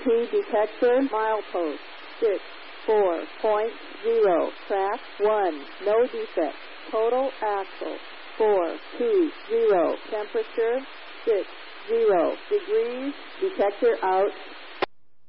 ESP detector, milepost 64.0, track 1, no defect, total axle 420, temperature 60 degrees, detector out.